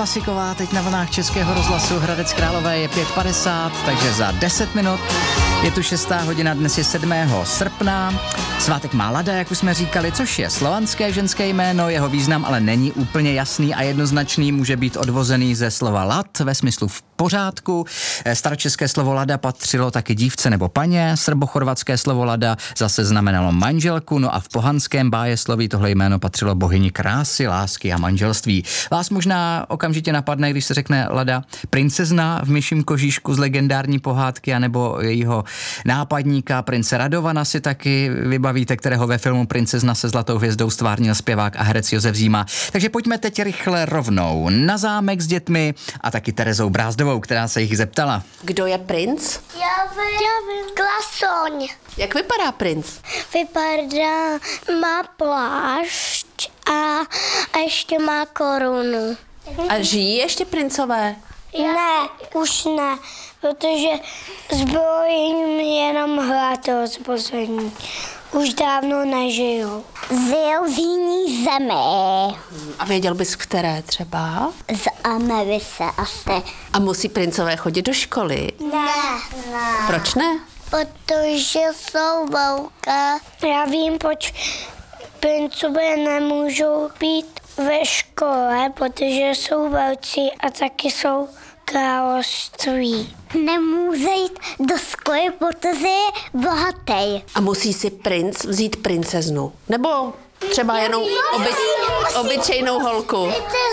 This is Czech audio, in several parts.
Vasiková teď na vlnách Českého rozhlasu Hradec Králové je 5:50, takže za 10 minut je tu 6. hodina, dnes je 7. srpna. Svátek má Lada, jak už jsme říkali, což je slovanské ženské jméno, jeho význam ale není úplně jasný a jednoznačný, může být odvozený ze slova lad ve smyslu v pořádku. Staročeské slovo Lada patřilo taky dívce nebo paně, srbochorvatské slovo Lada zase znamenalo manželku, no a v pohanském bájesloví tohle jméno patřilo bohyni krásy, lásky a manželství. Vás možná okamžitě napadne, když se řekne Lada, princezna v myším kožíšku z legendární pohádky, anebo jejího nápadníka prince Radovana si taky vybavíte, kterého ve filmu Princezna se zlatou hvězdou stvárnil zpěvák a herec Josef Zíma. Takže pojďme teď rychle rovnou na zámek s dětmi a taky Terezou Brázdovou, která se jich zeptala. Kdo je princ? Já vím. Klasoň. Jak vypadá princ? Vypadá, má plášť a ještě má korunu. A žijí ještě princové? Ne, už ne, protože zbrojím jenom hrátel zbrojení. Už dávno nežijou. Žijou v jiný zemi. A věděl bys, které třeba? Z Americe asi. A musí princové chodit do školy? Ne. Proč ne? Protože jsou velké. Já vím, proč princové nemůžou být ve škole, protože jsou velcí a taky jsou království. Nemůže jít do školy, protože je bohatý. A musí si princ vzít princeznu? Nebo třeba jenom obyčejnou holku?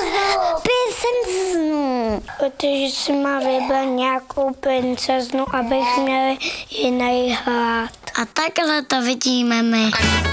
Princeznu. Protože si má vybrat nějakou princeznu, abych měl jiný hrát. A takhle to vidíme my.